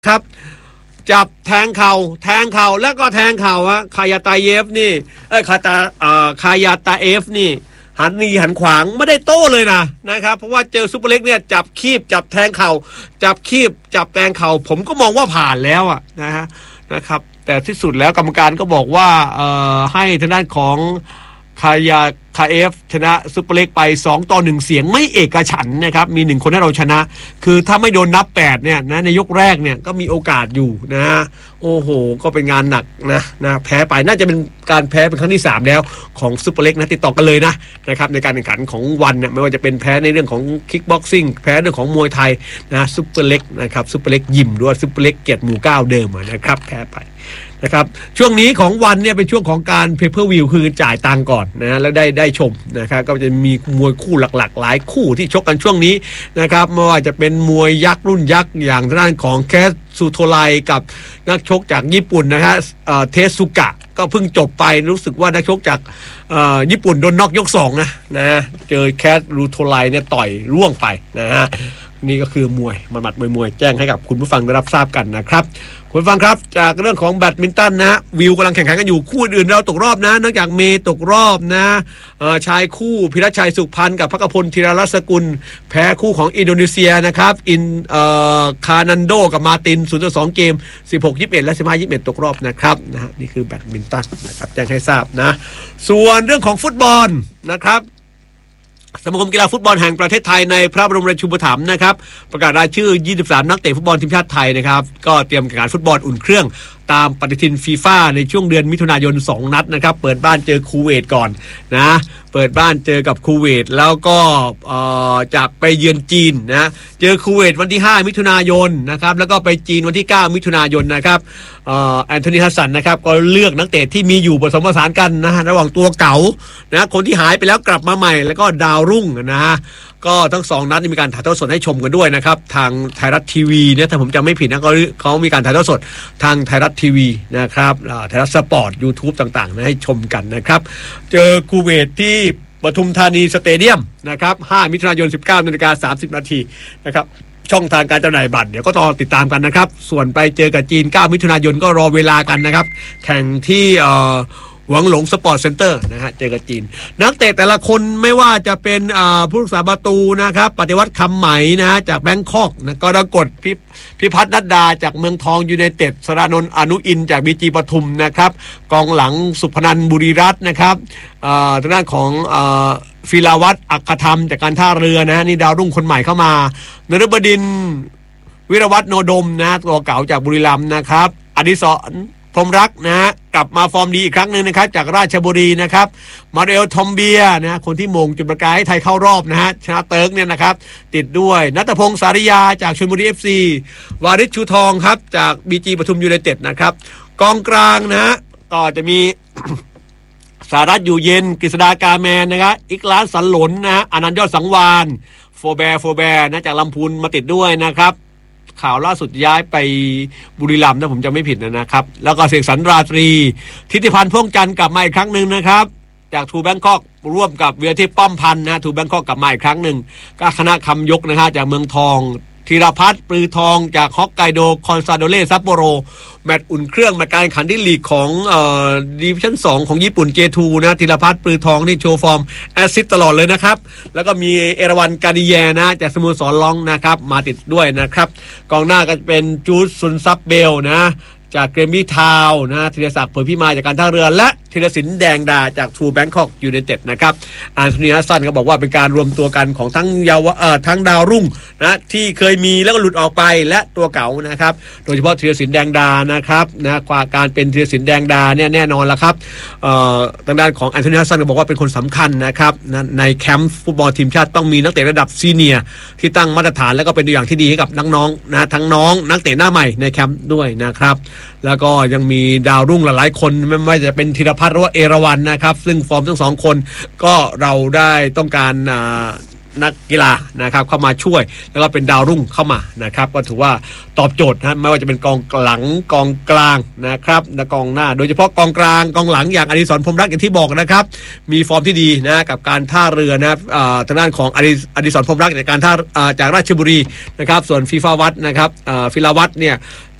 ครับจับแทงเข่าแล้วก็แทงเข่าฮะคายาตาเยฟนี่คายาตาเอฟนี่หันขวางไม่ได้โต้เลยนะครับเพราะว่าเจอซุปเปอร์เล็กเนี่ยจับคีบจับแทงเข่าจับคีบจับแทงเข่าผมก็มองว่าผ่านแล้วนะครับแต่ที่สุดแล้วกรรมการก็บอกว่าให้ทางด้านของคาเอฟชนะซุปเปอร์เล็กไป2-1เสียงไม่เอกฉันท์นะครับมี1คนให้เราชนะคือถ้าไม่โดนนับ8เนี่ยนะในยกแรกเนี่ยก็มีโอกาสอยู่นะโอ้โหก็เป็นงานหนักนะแพ้ไปน่าจะเป็นการแพ้เป็นครั้งที่3แล้วของซุปเปอร์เล็กนะติดต่อกันเลยนะครับในการแข่งขันของวันเนี่ยไม่ว่าจะเป็นแพ้ในเรื่องของคิกบ็อกซิ่งแพ้เรื่องของมวยไทยนะซุปเปอร์เล็กนะครับซุปเปอร์เล็กยิมด้วยซุปเปอร์เล็กเกียรติหมู่9เดิมนะครับแพ้ไปนะครับช่วงนี้ของวันเนี่ยเป็นช่วงของการเพเปอร์วิวคือจ่ายตังก่อนนะแล้วได้ชมนะครับก็จะมีมวยคู่หลักๆหลายคู่ที่ชกกันช่วงนี้นะครับไม่ว่าจะเป็นมวยยักษ์รุ่นยักษ์อย่างทางด้านของแคสซูโทไลกับนักชกจากญี่ปุ่นนะฮะเทสุกะก็เพิ่งจบไปรู้สึกว่านักชกจากญี่ปุ่นโดนน็อกยก2นะเจอแคสรูโทไลเนี่ยต่อยร่วงไปนะฮะนี่ก็คือมวยมวยแจ้งให้กับคุณผู้ฟังได้รับทราบกันนะครับคุณผู้ฟังครับจากเรื่องของแบดมินตันนะวิวกำลังแข่งขันกันอยู่คู่อื่นเราตกรอบนะนอกจากเมย์ตกรอบนะชายคู่พิรชัยสุขพันธ์กับภักพลธีรรัศกุลแพ้คู่ของอินโดนีเซียนะครับคานันโดกับมาติน 0-2 เกม 16-21 และ 15-21 ตกรอบนะครับนี่คือแบดมินตันนะครับแจ้งให้ทราบนะส่วนเรื่องของฟุตบอลนะครับสมาคมกีฬาฟุตบอลแห่งประเทศไทยในพระบรมราชูปถัมภ์นะครับประกาศรายชื่อ23นักเตะฟุตบอลทีมชาติไทยนะครับก็เตรียมแข่งขันฟุตบอลอุ่นเครื่องตามปฏิทินฟีฟ่าในช่วงเดือนมิถุนายน2นัดนะครับเปิดบ้านเจอคูเวตก่อนนะเปิดบ้านเจอกับคูเวตแล้วก็จะไปเยือนจีนนะเจอคูเวตวันที่5มิถุนายนนะครับแล้วก็ไปจีนวันที่9มิถุนายนนะครับแอนโทนีฮัสสันนะครับก็เลือกนักเตะที่มีอยู่ผสมผสานกันนะระหว่างตัวเก่านะคนที่หายไปแล้วกลับมาใหม่แล้วก็ดาวรุ่งนะฮะก็ทั้ง2นัดมีการถ่ายทอดสดให้ชมกันด้วยนะครับทางไทยรัฐทีวีเนี่ยถ้าผมจำไม่ผิดนะเขามีการถ่ายทอดสดทางไทยรัฐทีวีนะครับไทยรัฐสปอร์ต YouTube ต่างๆนะให้ชมกันนะครับเจอคูเวตที่ปทุมธานีสเตเดียมนะครับ5มิถุนายน 19:30 น.นะครับช่องทางการจำหน่ายบัตรเดี๋ยวก็ต้องติดตามกันนะครับส่วนไปเจอกับจีน9มิถุนายนก็รอเวลากันนะครับแข่งที่หวังหลงสปอร์ตเซ็นเตอร์นะฮะเจอกับจีนนักเตะแต่ละคนไม่ว่าจะเป็นผู้รักษาประตูนะครับปฏิวัติคำไหมนะฮะจากแบงคอกนะกรกฎพิพัฒน์นัดดาจากเมืองทองยูไนเต็ดสรานนท์อนุอินจากบีจีปทุมนะครับกองหลังสุพนันท์บุรีรัตน์นะครับทางด้านของฟิลาวัตอัคคธรรมจากการท่าเรือนะนี่ดาวรุ่งคนใหม่เข้ามานฤบดินทร์วิรวัฒน์โนดมนะตัวเก่าจากบุรีรัมย์นะครับอดิศรพรหมรักนะกลับมาฟอร์มดีอีกครั้งหนึ่งนะครับจากราชบุรีนะครับมาเรลทอมเบียนะคนที่มงจุดประกายให้ไทยเข้ารอบนะฮะชนะเติร์กเนี่ยนะครับติดด้วยณัฐพงศ์สาริยาจากชลบุรี FC วาริชชูทองครับจากบีจีปทุมยูไนเต็ดนะครับกองกลางนะฮะก็จะมี สารัตน์อยู่เย็นกฤษดากาแมนนะครับอิกลาสสันหลนนะฮะอนันต์ยอดสังวานโฟแบร์นะจากลำพูนมาติดด้วยนะครับข่าวล่าสุดย้ายไปบุรีรัมย์นะผมจะไม่ผิดนะครับแล้วก็เสกสรรราตรีทิติพันธ์พ่วงจันทร์กลับมาอีกครั้งหนึ่งนะครับจากทูแบงคอกร่วมกับเวียที่ป้อมพันธ์นะทูแบงคอกกลับมาอีกครั้งหนึ่งก็คณะคำยกนะฮะจากเมืองทองธีรพัฒน์ปลือทองจากฮอกไกโดคอนซาโดเล่ซัปโปโรแมตช์อุ่นเครื่องมาการแข่งขันที่ลีกของดิวิชั่น2ของญี่ปุ่น J2 นะธีรพัฒน์ปลือทองนี่โชว์ฟอร์มแอสซิสต์ตลอดเลยนะครับแล้วก็มีเอราวันกาดิแยนะจากสโมสรลองนะครับมาติดด้วยนะครับกองหน้าก็จะเป็นจูดซุนซับเบลนะจากเกรมี่ทาวนะธีรศักดิ์เผยพิมายจากการท่าเรือและธีรศิลป์แดงดาจากทูแบงคอกยูไนเต็ดนะครับอันโทนีฮัสสันก็บอกว่าเป็นการรวมตัวกันของทั้งทั้งดาวรุ่งนะที่เคยมีแล้วก็หลุดออกไปและตัวเก่านะครับโดยเฉพาะธีรศิลป์แดงดานะครับนะการเป็นธีรศิลป์แดงดาเนี่ยแน่นอนละครับทางด้านของอันโทนีฮัสสันก็บอกว่าเป็นคนสำคัญนะครับในแคมป์ฟุตบอลทีมชาติต้องมีนักเตะระดับซีเนียร์ที่ตั้งมาตรฐานแล้วก็เป็นตัวอย่างที่ดีให้กับน้องๆนะทั้งน้องนักเตะหน้าใหม่ในแคมป์ด้วยนะครับแล้วก็ยังมีดาวรุ่งหลายๆคนไม่ว่าจะเป็นธีรพัฒน์หรือว่าเอราวัณนะครับซึ่งฟอร์มทั้ง2คนก็เราได้ต้องการนักกีฬานะครับเข้ามาช่วยแล้วก็เป็นดาวรุ่งเข้ามานะครับก็ถือว่าตอบโจทย์นะไม่ว่าจะเป็นกองหลังกองกลางนะครับและกองหน้าโดยเฉพาะกองกลางกองหลังอย่างอดิศรพรหมรักอย่างที่บอกนะครับมีฟอร์มที่ดีนะกับการท่าเรือนะครับทางด้านของอดิศรพรหมรักในการท่าจากราชบุรีนะครับส่วนฟีฟาวัตนะครับฟิลาวัตเนี่ย